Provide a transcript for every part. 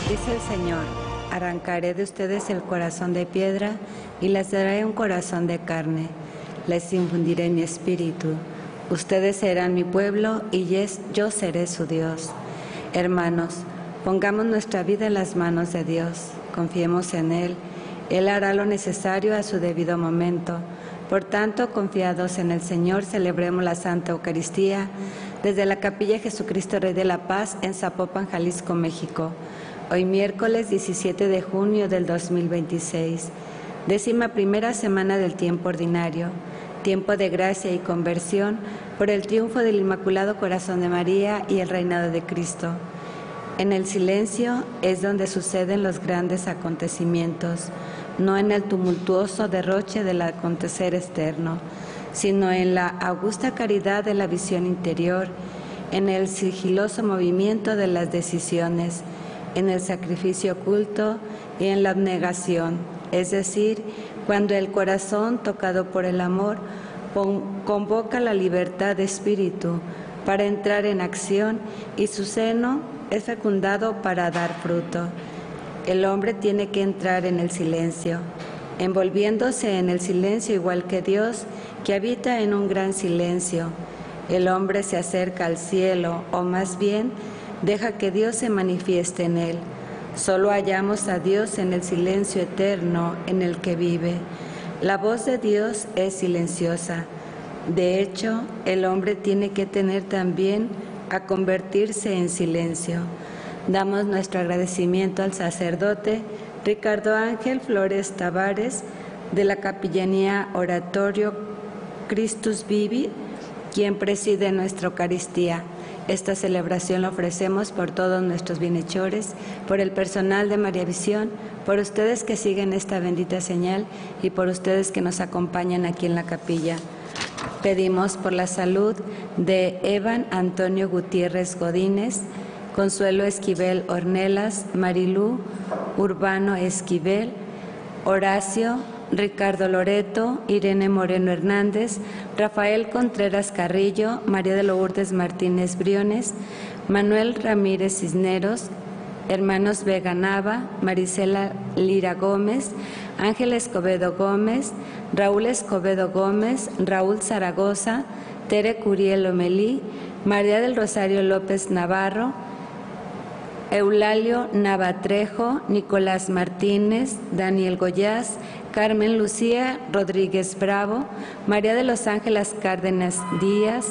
Dice el Señor, arrancaré de ustedes el corazón de piedra y les daré un corazón de carne. Les infundiré mi espíritu. Ustedes serán mi pueblo y yo seré su Dios. Hermanos, pongamos nuestra vida en las manos de Dios. Confiemos en Él. Él hará lo necesario a su debido momento. Por tanto, confiados en el Señor, celebremos la Santa Eucaristía desde la Capilla Jesucristo Rey de la Paz en Zapopan, Jalisco, México. Hoy miércoles 17 de junio del 2026, 11ª semana del tiempo ordinario, tiempo de gracia y conversión por el triunfo del Inmaculado Corazón de María y el reinado de Cristo. En el silencio es donde suceden los grandes acontecimientos, no en el tumultuoso derroche del acontecer externo, sino en la augusta caridad de la visión interior, en el sigiloso movimiento de las decisiones, en el sacrificio oculto y en la abnegación, es decir, cuando el corazón, tocado por el amor, convoca la libertad de espíritu para entrar en acción y su seno es fecundado para dar fruto. El hombre tiene que entrar en el silencio, envolviéndose en el silencio igual que Dios, que habita en un gran silencio. El hombre se acerca al cielo, o más bien, deja que Dios se manifieste en él. Solo hallamos a Dios en el silencio eterno en el que vive. La voz de Dios es silenciosa. De hecho, el hombre tiene que tener también a convertirse en silencio. Damos nuestro agradecimiento al sacerdote Ricardo Ángel Flores Tavares de la Capellanía Oratorio Christus Vivit, quien preside nuestra Eucaristía. Esta celebración la ofrecemos por todos nuestros bienhechores, por el personal de María Visión, por ustedes que siguen esta bendita señal y por ustedes que nos acompañan aquí en la capilla. Pedimos por la salud de Evan Antonio Gutiérrez Godínez, Consuelo Esquivel Ornelas, Marilú Urbano Esquivel, Horacio Ricardo Loreto, Irene Moreno Hernández, Rafael Contreras Carrillo, María de Lourdes Martínez Briones, Manuel Ramírez Cisneros, hermanos Vega Nava, Marisela Lira Gómez, Ángel Escobedo Gómez, Raúl Escobedo Gómez, Raúl Zaragoza, Tere Curiel Omelí, María del Rosario López Navarro, Eulalio Navatrejo, Nicolás Martínez, Daniel Goyás, Carmen Lucía Rodríguez Bravo, María de los Ángeles Cárdenas Díaz,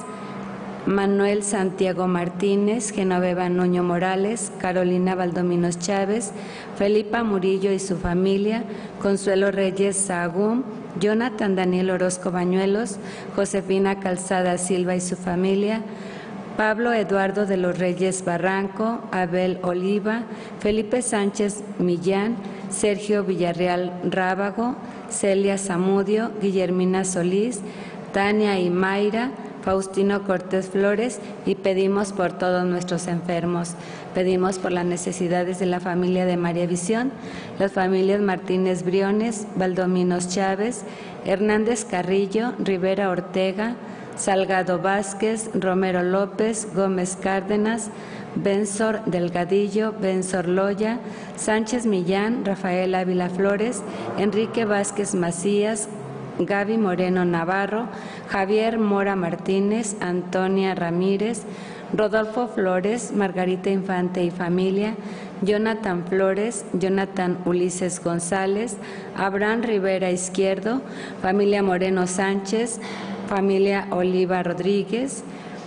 Manuel Santiago Martínez, Genoveva Nuño Morales, Carolina Valdominos Chávez, Felipa Murillo y su familia, Consuelo Reyes Sahagún, Jonathan Daniel Orozco Bañuelos, Josefina Calzada Silva y su familia, Pablo Eduardo de los Reyes Barranco, Abel Oliva, Felipe Sánchez Millán, Sergio Villarreal Rábago, Celia Zamudio, Guillermina Solís, Tania y Mayra, Faustino Cortés Flores, y pedimos por todos nuestros enfermos. Pedimos por las necesidades de la familia de María Visión, las familias Martínez Briones, Valdominos Chávez, Hernández Carrillo, Rivera Ortega, Salgado Vázquez, Romero López, Gómez Cárdenas, Benzor Delgadillo, Benzor Loya, Sánchez Millán, Rafael Ávila Flores, Enrique Vázquez Macías, Gaby Moreno Navarro, Javier Mora Martínez, Antonia Ramírez, Rodolfo Flores, Margarita Infante y familia, Jonathan Flores, Jonathan Ulises González, Abraham Rivera Izquierdo, familia Moreno Sánchez, familia Oliva Rodríguez,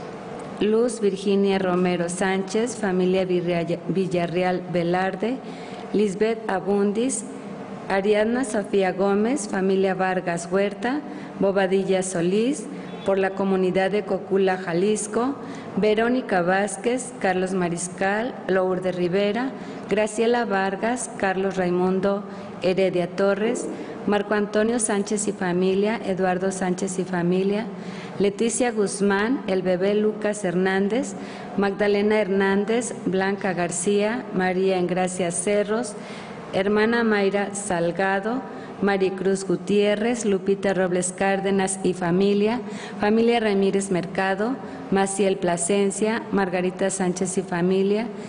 Luz Virginia Romero Sánchez, familia Villarreal Velarde, Lisbeth Abundis, Ariadna Sofía Gómez, familia Vargas Huerta, Bobadilla Solís, por la comunidad de Cocula, Jalisco, Verónica Vázquez, Carlos Mariscal, Lourdes Rivera, Graciela Vargas, Carlos Raimundo Heredia Torres, Marco Antonio Sánchez y familia, Eduardo Sánchez y familia, Leticia Guzmán, el bebé Lucas Hernández, Magdalena Hernández, Blanca García, María Engracia Cerros, hermana Mayra Salgado, Maricruz Gutiérrez, Lupita Robles Cárdenas y familia, familia Ramírez Mercado, Maciel Plasencia, Margarita Sánchez y familia,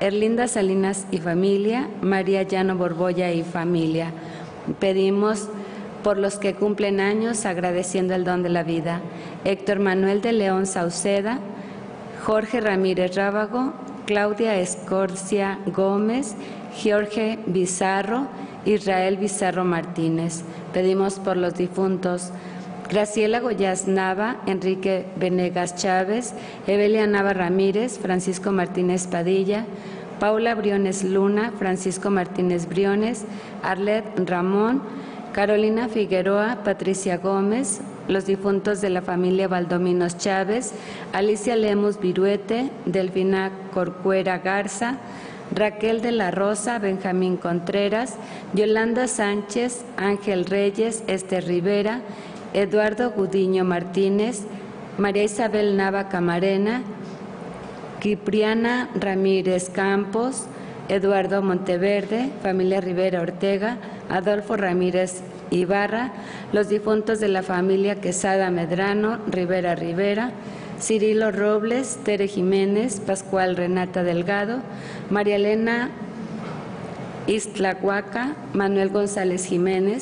Erlinda Salinas y familia, María Llano Borbolla y familia. Pedimos por los que cumplen años agradeciendo el don de la vida: Héctor Manuel de León Sauceda, Jorge Ramírez Rábago, Claudia Escorcia Gómez, Jorge Bizarro, Israel Bizarro Martínez. Pedimos por los difuntos: Graciela Goyaz Nava, Enrique Venegas Chávez, Evelia Nava Ramírez, Francisco Martínez Padilla, Paula Briones Luna, Francisco Martínez Briones, Arlet Ramón, Carolina Figueroa, Patricia Gómez, los difuntos de la familia Valdominos Chávez, Alicia Lemus Viruete, Delfina Corcuera Garza, Raquel de la Rosa, Benjamín Contreras, Yolanda Sánchez, Ángel Reyes, Esther Rivera, Eduardo Gudiño Martínez, María Isabel Nava Camarena, Cipriana Ramírez Campos, Eduardo Monteverde, familia Rivera Ortega, Adolfo Ramírez Ibarra, los difuntos de la familia Quesada Medrano, Rivera Rivera, Cirilo Robles, Tere Jiménez, Pascual Renata Delgado, María Elena Iztlahuaca, Manuel González Jiménez,